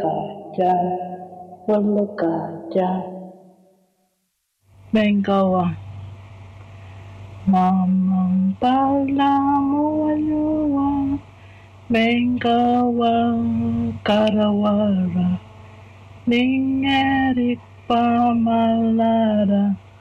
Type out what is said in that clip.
kaca, wala kaca. Bengawa. Mamang pala mo waluwa, bengawa karawara, ningerik pamalara.